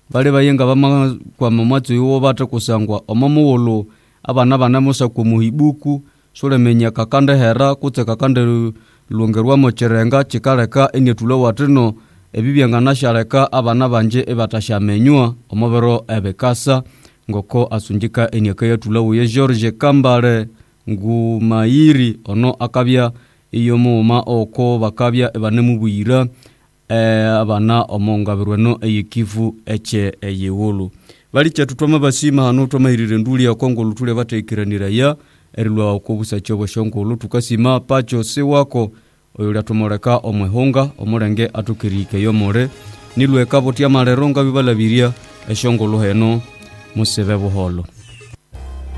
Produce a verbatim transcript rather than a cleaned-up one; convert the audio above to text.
bali bayenga bama kwa mamatso yo bata kusangwa omamuwolo abana bana musa ku muhibuku sole menya kakande hera kutse kakande lungerwa mocherenga chikaleka enetula watino ebibyanga nashareka abana banje ebatashamenywa omobero ebekasa ngoko asunjika enyaka yatula uye George Kambale ngumayiri ono akabya iyo muma oko bakabya ebanemubwira eh abana omongabirweno eyikivu eche eyewulu bali cyatutoma basima hano tomahirire nduli ya Kongo lutule batekiranira ya erilwa okubusa cyobo shongolo tukasima pacho se wako oyula tomoreka omwehonga omurenge atukirike yomore nilwe kaboti ya maleronga bibalabiria eshongolo heno musebe buholo.